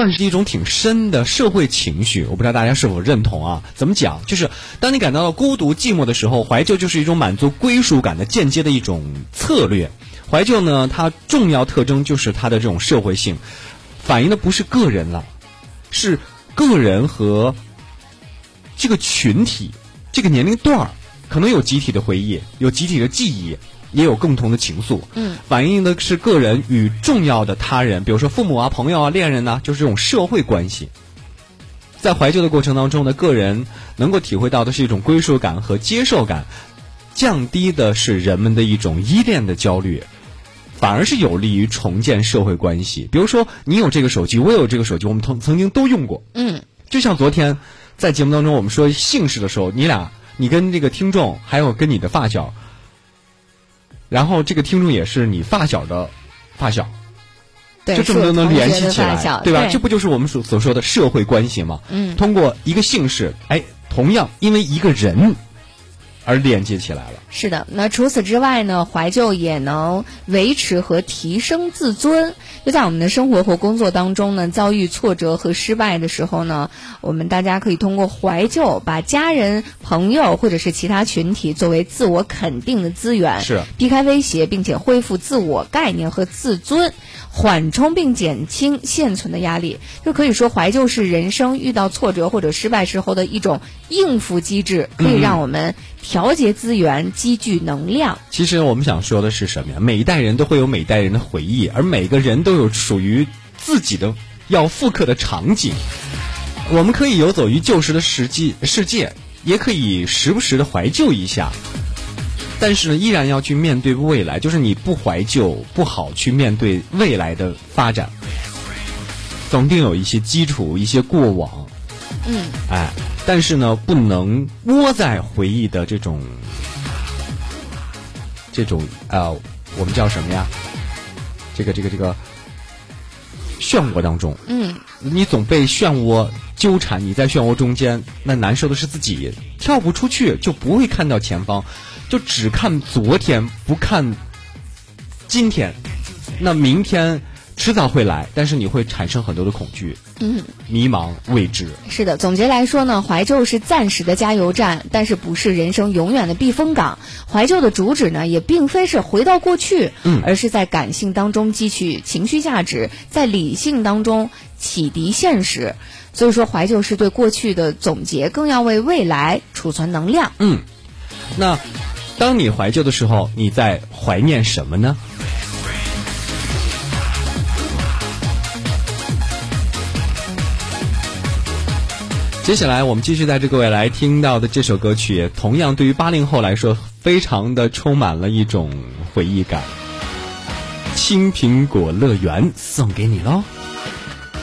算是一种挺深的社会情绪，我不知道大家是否认同啊？怎么讲？就是当你感到孤独寂寞的时候，怀旧就是一种满足归属感的间接的一种策略。怀旧呢，它重要特征就是它的这种社会性，反映的不是个人了，是个人和这个群体、这个年龄段儿，可能有集体的回忆，有集体的记忆，也有共同的情愫。反映的是个人与重要的他人，比如说父母啊、朋友啊、恋人啊，就是这种社会关系。在怀旧的过程当中呢，个人能够体会到的是一种归属感和接受感，降低的是人们的一种依恋的焦虑，反而是有利于重建社会关系。比如说你有这个手机，我有这个手机，我们曾经都用过。就像昨天在节目当中我们说姓氏的时候，你跟这个听众还有跟你的发小，然后这个听众也是你发小的发小， 对， 就这么多能联系起来，对吧？ 对， 这不就是我们所说的社会关系吗？通过一个姓氏，同样因为一个人而连接起来了。 是的，那除此之外呢，怀旧也能维持和提升自尊。就在我们的生活和工作当中呢，遭遇挫折和失败的时候呢，我们大家可以通过怀旧，把家人、朋友或者是其他群体作为自我肯定的资源， 是避开威胁，并且恢复自我概念和自尊，缓冲并减轻现存的压力。就可以说，怀旧是人生遇到挫折或者失败时候的一种应付机制，可以让我们调节资源，积聚能量。 其实我们想说的是什么呀？每一代人都会有每一代人的回忆，而每个人都有属于自己的要复刻的场景。我们可以游走于旧时的世界，也可以时不时的怀旧一下，但是呢，依然要去面对未来。就是你不怀旧，不好去面对未来的发展，总定有一些基础，一些过往。但是呢，不能窝在回忆的这种我们叫什么呀？这个漩涡当中。你总被漩涡纠缠，你在漩涡中间，那难受的是自己，跳不出去，就不会看到前方，就只看昨天，不看今天。那明天迟早会来，但是你会产生很多的恐惧，迷茫、未知。 是的，总结来说呢，怀旧是暂时的加油站，但是不是人生永远的避风港。怀旧的主旨呢，也并非是回到过去，而是在感性当中汲取情绪价值，在理性当中启迪现实。所以说，怀旧是对过去的总结，更要为未来储存能量。 那当你怀旧的时候，你在怀念什么呢？接下来我们继续带着各位来听到的这首歌曲，同样对于80后来说非常的充满了一种回忆感。青苹果乐园送给你喽。